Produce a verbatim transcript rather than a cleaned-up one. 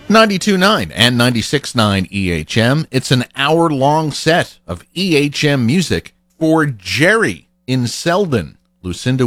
ninety-two point nine and ninety-six point nine E H M. It's an hour-long set of E H M music for Jerry in Selden. Lucinda